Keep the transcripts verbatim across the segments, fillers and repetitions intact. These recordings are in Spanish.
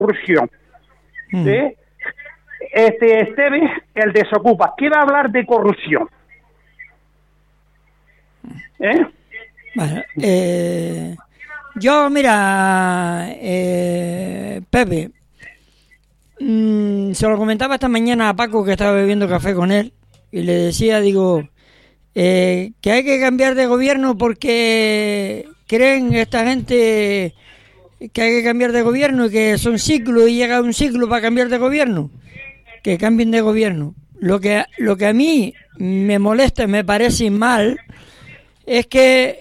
corrupción. Mm. ¿Sí? Este Esteves, el desocupa, ¿qué va a hablar de corrupción? ¿Eh? Bueno, eh, yo, mira, eh, Pepe, mmm, se lo comentaba esta mañana a Paco, que estaba bebiendo café con él, y le decía, digo, eh, que hay que cambiar de gobierno porque creen esta gente que hay que cambiar de gobierno y que son ciclos y llega un ciclo para cambiar de gobierno. Que cambien de gobierno. Lo que, lo que a mí me molesta, me parece mal, es que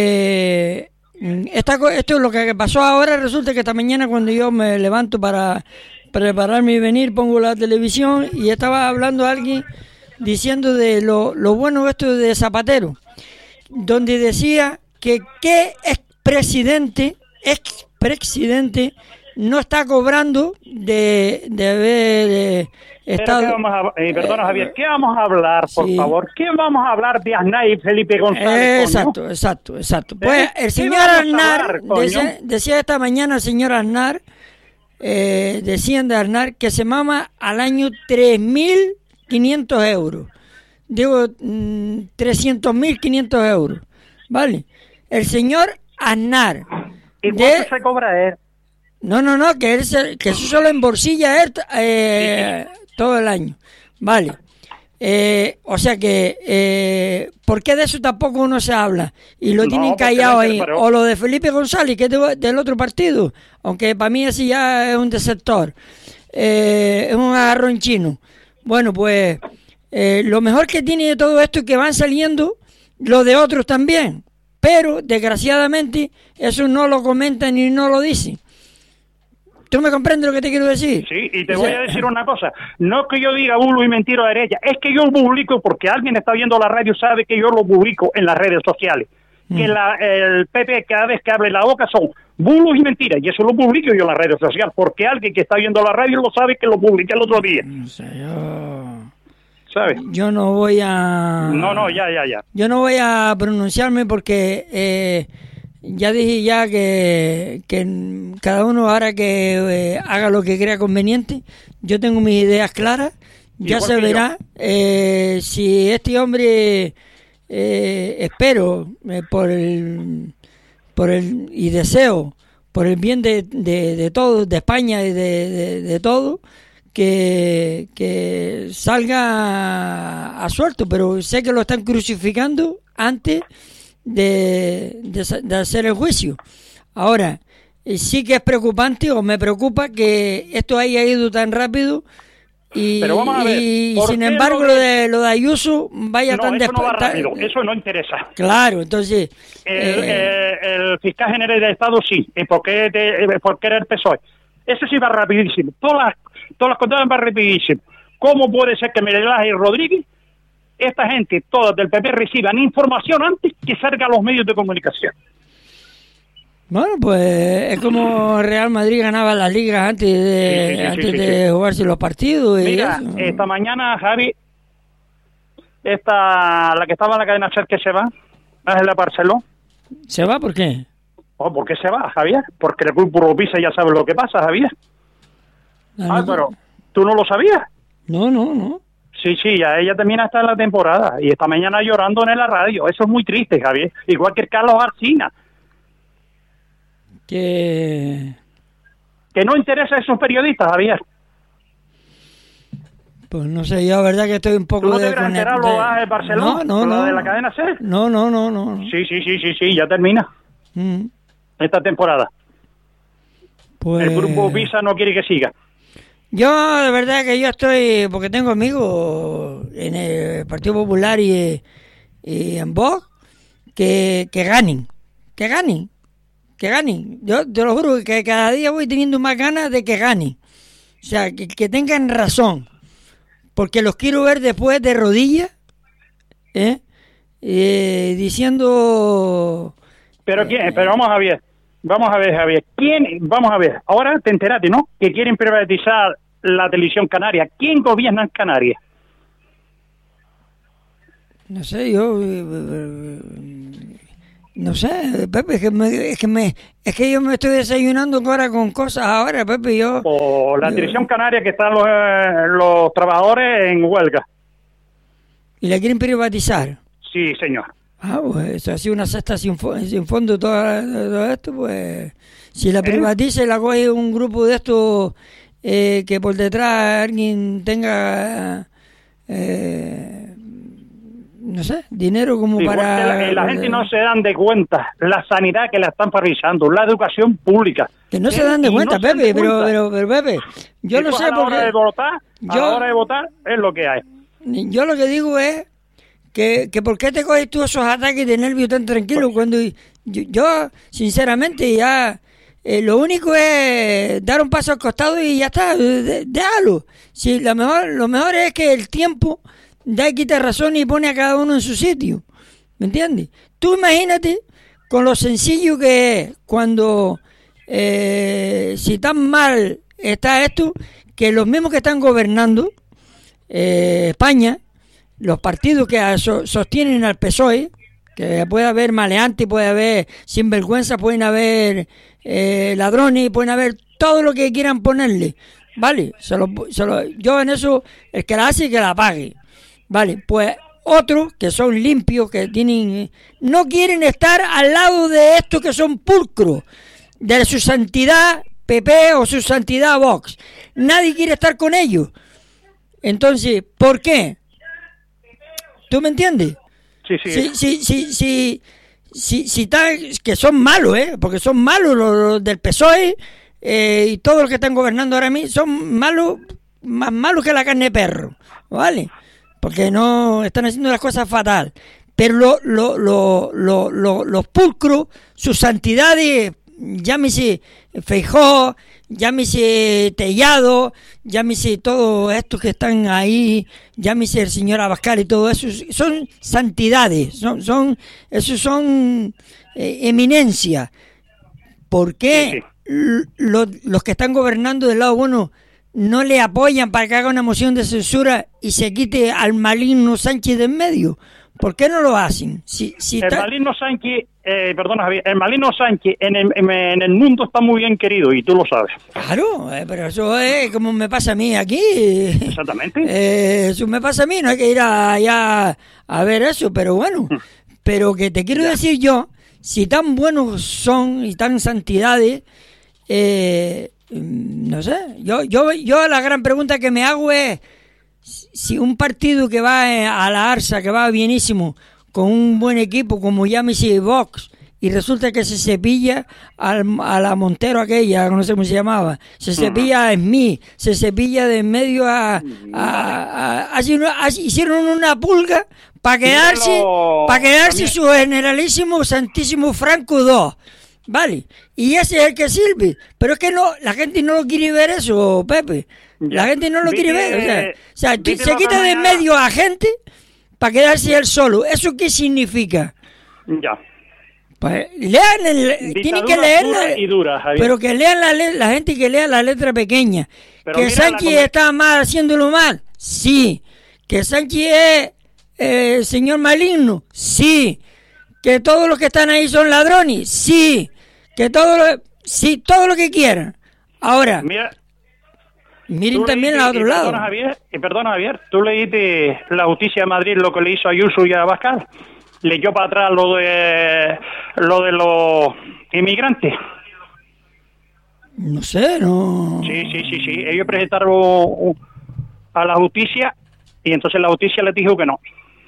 eh, esta, esto es lo que pasó ahora. Resulta que esta mañana, cuando yo me levanto para prepararme y venir, pongo la televisión y estaba hablando alguien diciendo de lo, lo bueno esto de Zapatero, donde decía que qué expresidente, expresidente no está cobrando de, de haber eh, estado... ¿Qué vamos a, eh, perdona, Javier, ¿qué vamos a hablar, por sí. favor? ¿Qué vamos a hablar de Aznar y Felipe González? Exacto, coño? exacto, exacto. Pues ¿Eh? el señor Aznar, decía, decía esta mañana el señor Aznar, eh, decían de Aznar que se mama al año tres mil quinientos euros. Digo, mmm, trescientos mil quinientos euros, ¿vale? El señor Aznar. ¿Y cuánto de, se cobra él? No, no, no, que él se, que eso solo embolsilla él eh, sí, sí. todo el año, ¿vale? Eh, o sea que, eh, ¿por qué de eso tampoco uno se habla? Y lo no, tienen callado ahí. Pero... O lo de Felipe González, que es de, del otro partido, aunque para mí ese ya es un desertor, eh, es un agarrón chino. Bueno, pues... Eh, lo mejor que tiene de todo esto es que van saliendo los de otros también, pero desgraciadamente eso no lo comentan y no lo dicen. ¿Tú me comprendes lo que te quiero decir? Sí, y te o voy sea, a decir una cosa, no que yo diga bulo y mentira derecha, es que yo lo publico porque alguien está viendo la radio, sabe que yo lo publico en las redes sociales, mm. que la, el P P cada vez que abre la boca son bulos y mentiras, y eso lo publico yo en las redes sociales, porque alguien que está viendo la radio lo sabe que lo publiqué el otro día. No sé, yo... ¿Sabes? Yo no voy a... No, no, ya, ya, ya. Yo no voy a pronunciarme porque eh, ya dije ya que, que cada uno ahora que eh, haga lo que crea conveniente. Yo tengo mis ideas claras. Ya se verá eh, si este hombre, eh, espero, eh, por el, por el y deseo, por el bien de, de, de todos, de España y de, de, de todo, que, que salga a, a suelto, pero sé que lo están crucificando antes de, de, de hacer el juicio. Ahora, sí que es preocupante, o me preocupa que esto haya ido tan rápido y, pero vamos a ver, y sin embargo lo de, lo de Ayuso vaya no, tan eso no va después. rápido, eso no interesa. Claro, entonces... El, eh, eh, el fiscal general de Estado sí, ¿y por qué, de, por qué era el P S O E? Eso sí va rapidísimo, todas las todas las cosas van rapidísimo. ¿Cómo puede ser que Miguel Ángel Rodríguez, esta gente, todas del P P, reciban información antes que salga a los medios de comunicación? Bueno, pues es como Real Madrid ganaba las ligas antes de, sí, sí, sí, antes sí, sí, de sí. jugarse los partidos. Y mira, eso. Esta mañana, Javi, esta, la que estaba en la cadena SER que se va, Ángela Barceló. ¿Se va? ¿Por qué? Oh, ¿por qué se va, Javier? Porque el grupo Europisa ya sabe lo que pasa, Javier. Ah, ah, pero ¿tú no lo sabías? No, no, no. Sí, sí, ya ella termina hasta la temporada y esta mañana llorando en la radio. Eso es muy triste, Javier. Igual que el Carlos Arcina. Que... Que no interesa a esos periodistas, Javier. Pues no sé, yo la verdad que estoy un poco... ¿Tú no te hubieras enterado lo de Barcelona? No, no, no. de la cadena SER? No, no, no, no. Sí, sí, sí, sí, sí, ya termina. Mm. Esta temporada. Pues... El grupo Visa no quiere que siga. Yo, de verdad que yo estoy, porque tengo amigos en el Partido Popular y, y en Vox, que, que ganen, que ganen, que ganen. Yo te lo juro que cada día voy teniendo más ganas de que ganen. O sea, que, que tengan razón, porque los quiero ver después de rodillas, ¿eh? Eh, diciendo... Pero, ¿quién? Eh, pero vamos a ver. Vamos a ver, Javier, ¿quién? Vamos a ver, ahora te enteraste, ¿no? Que quieren privatizar la televisión canaria. ¿Quién gobierna en Canarias? No sé, yo... No sé, Pepe, es que, me, es que me es que yo me estoy desayunando ahora con cosas ahora, Pepe, yo... Por la yo, dirección canaria que están los, eh, los trabajadores en huelga. ¿Y la quieren privatizar? Sí, señor. Ah, pues eso ha sido una cesta sin, fo sin fondo todo, todo esto, pues... Si la privatiza y la coge un grupo de estos eh, que por detrás alguien tenga... Eh, no sé, dinero como sí, para... La, la gente no se dan de cuenta la sanidad que la están paralizando, la educación pública. Que no se dan de cuenta, no Pepe, pero, cuenta. Pero, pero, pero, Pepe, yo y no sé por qué... A la hora de votar, yo, a la hora de votar es lo que hay. Yo lo que digo es que, que por qué te coges tú esos ataques de nervios tan tranquilos cuando yo, yo sinceramente, ya... Eh, lo único es dar un paso al costado y ya está, déjalo. Si lo mejor, lo mejor es que el tiempo da y quita razón y pone a cada uno en su sitio, ¿me entiendes? Tú imagínate con lo sencillo que es cuando eh, si tan mal está esto, que los mismos que están gobernando eh, España, los partidos que so, sostienen al P S O E, que puede haber maleantes, puede haber sinvergüenza, pueden haber eh, ladrones, pueden haber todo lo que quieran ponerle, ¿vale? Se lo, se lo, yo en eso, el que la hace, que la pague, ¿vale? Pues otros que son limpios, que tienen, no quieren estar al lado de estos que son pulcros, de su santidad P P o su santidad Vox. Nadie quiere estar con ellos. Entonces, ¿por qué? ¿Tú me entiendes? Sí, sí. Sí, sí, sí, sí, sí, sí, tal, que son malos, ¿eh? Porque son malos los, los del P S O E eh, y todos los que están gobernando ahora mismo son malos, más malos que la carne de perro, ¿vale? Porque no están haciendo las cosas fatal. Pero lo, lo, lo, lo, lo, los pulcros, sus santidades, llámese Feijóo, llámese Tellado, llámese todos estos que están ahí, llámese el señor Abascal y todo eso, son santidades, son, son esos son eh, eminencias. ¿Por qué los, los que están gobernando del lado bueno no le apoyan para que haga una moción de censura y se quite al maligno Sánchez de en medio? ¿Por qué no lo hacen? Si, si el está... maligno Sánchez, eh, perdona Javier, el maligno Sánchez en el, en el mundo está muy bien querido y tú lo sabes. Claro, eh, pero eso es como me pasa a mí aquí. Exactamente. Eh, eso me pasa a mí, no hay que ir allá a ver eso, pero bueno. Pero que te quiero ya. decir yo, si tan buenos son y tan santidades, eh, no sé, yo, yo, yo la gran pregunta que me hago es, si un partido que va a la Arsa, que va bienísimo, con un buen equipo, como llámese Vox, y resulta que se cepilla al, a la Montero aquella, no sé cómo se llamaba, se cepilla a Smith, se cepilla de en medio a... a, a, a, a, a hicieron una pulga para quedarse, para quedarse su generalísimo Santísimo Franco dos, ¿vale? Y ese es el que sirve, pero es que no, la gente no lo quiere ver eso, Pepe. La gente no lo quiere ver, o sea, o sea se quita de en medio a gente para quedarse él solo. ¿Eso qué significa? Ya. Pues lean, el, tienen que leerla, y dura, pero que lean la, la gente que lea la letra pequeña. Pero que Sánchez la... está mal, haciéndolo mal, sí. Que Sánchez es eh, señor maligno, sí. Que todos los que están ahí son ladrones, sí. Que todo lo, sí, todo lo que quieran. Ahora... Mira. Miren también al otro lado. Perdona, Javier, y perdona, Javier, tú leíste la Justicia de Madrid lo que le hizo a Ayuso y a Abascal. Leyó para atrás lo de lo de los inmigrantes. No sé, no. Sí, sí, sí, sí. Ellos presentaron a la justicia y entonces la justicia les dijo que no.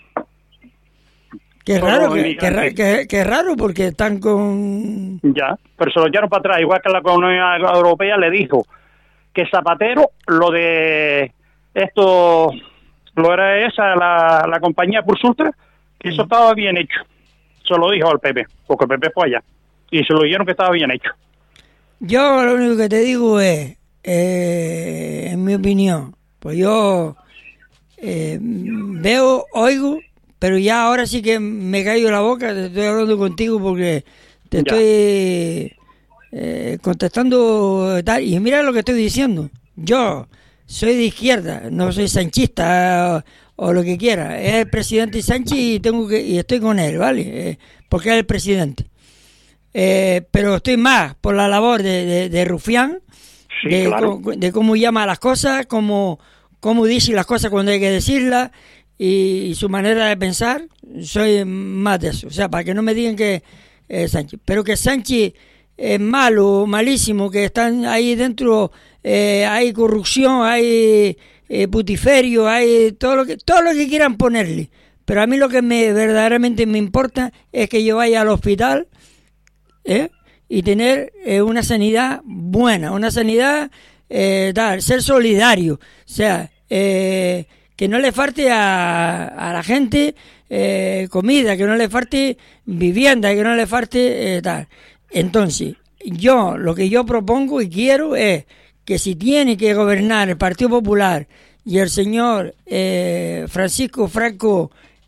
Qué raro, que, que, que, que raro porque están con... Ya, pero se lo echaron para atrás, igual que la Comunidad Europea le dijo que Zapatero, lo de esto, lo era esa, la, la compañía Pursultra, que eso estaba bien hecho. Se lo dijo al P P, porque el P P fue allá. Y se lo dijeron que estaba bien hecho. Yo lo único que te digo es, eh, en mi opinión, pues yo eh, veo, oigo, pero ya ahora sí que me caigo la boca, te estoy hablando contigo porque te ya. estoy... Eh, contestando tal, y mira lo que estoy diciendo, yo soy de izquierda, no soy sanchista o, o lo que quiera, es el presidente Sánchez y tengo que y estoy con él, ¿vale? Eh, porque es el presidente. Eh, pero estoy más por la labor de, de, de Rufián, Sí, de, claro. co- de cómo llama las cosas, cómo, cómo dice las cosas cuando hay que decirlas, y, y su manera de pensar. Soy más de eso. O sea, para que no me digan que eh, Sánchez. Pero que Sánchez es malo, malísimo, que están ahí dentro, eh, hay corrupción, hay eh, putiferio, hay todo lo que todo lo que quieran ponerle. Pero a mí lo que me verdaderamente me importa es que yo vaya al hospital, ¿eh? y tener eh, una sanidad buena, una sanidad, eh, tal, ser solidario, o sea, eh, que no le falte a, a la gente eh, comida, que no le falte vivienda, que no le falte eh, tal. Entonces, yo lo que yo propongo y quiero es que si tiene que gobernar el Partido Popular y el señor eh, Francisco Franco,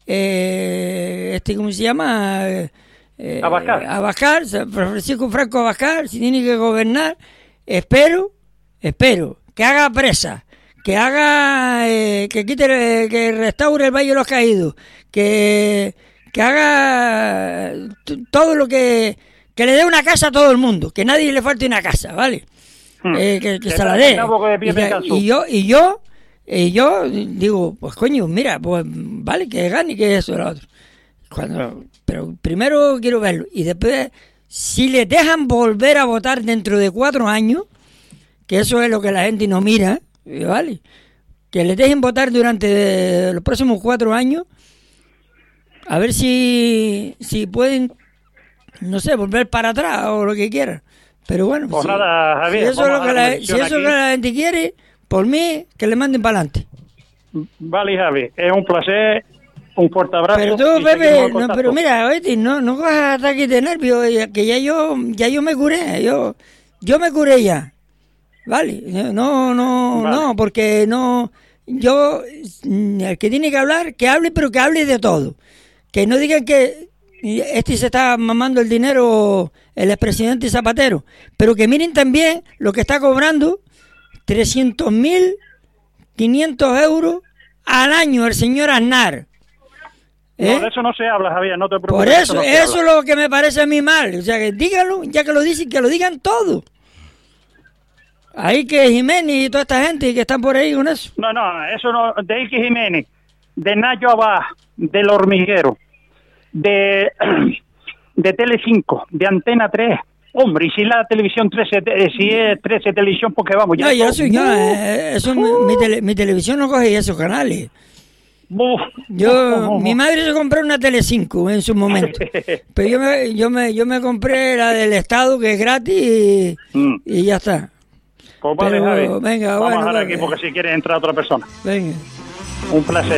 eh, este, ¿cómo se llama? Eh, Eh, Abascal. Abascal, Francisco Franco Abascal, si tiene que gobernar, espero, espero que haga presa, que haga, eh, que quite, que restaure el Valle de los Caídos, que, que haga t- todo lo que, que le dé una casa a todo el mundo, que nadie le falte una casa, ¿vale? Hmm. Eh, que, que Que se la está- dé. está un poco de pie Y, ya- descalzo. y yo, y yo, y yo digo, pues coño, mira, pues vale, que gane, que eso, lo otro. Cuando, pero primero quiero verlo y después, si les dejan volver a votar dentro de cuatro años, que eso es lo que la gente no mira, ¿vale? Que les dejen votar durante los próximos cuatro años, a ver si, si pueden, no sé, volver para atrás o lo que quieran. Pero bueno, Pues si, nada, Javier, si eso, es vamos lo a que dar la, una si lección eso es lo que aquí. la gente quiere, por mí, que le manden para adelante. Vale, Javi, es un placer, un fuerte abrazo. Pero tú, y seguimos Pepe, en no, contacto. pero mira, oíste, no, no cojas ataques de nervios, ya- que ya yo, ya yo me curé, yo, yo me curé ya, vale, no, no, Vale. no, porque no, yo, mm, el que tiene que hablar, que hable, pero que hable de todo, que no digan que este se está mamando el dinero el expresidente Zapatero, pero que miren también lo que está cobrando, trescientos mil quinientos euros al año el señor Aznar. No, ¿Eh? de eso no se habla, Javier, no te preocupes. Por de eso, no se eso es habla. lo que me parece a mí mal. O sea, que díganlo, ya que lo dicen, que lo digan todo. Ahí que Jiménez y toda esta gente que están por ahí con eso. No, no, eso no, de Ike Jiménez, de Nayo Abad, del Hormiguero, de, de Telecinco, de Antena tres. Hombre, y si la televisión trece, eh, si es trece televisión, porque vamos, ya... No, yo todo- soy yo, eh, eso, mi, mi tele- mi televisión no coge esos canales. Buf, Yo, buf, buf, mi buf. madre se compró una Telecinco en su momento. Pero yo me, yo me, yo me compré la del Estado, que es gratis, y, Mm. y ya está. Pues vale, Pero, Javi, venga, vamos bueno, a dejar vale. aquí porque si quiere entrar otra persona. Venga. Un placer.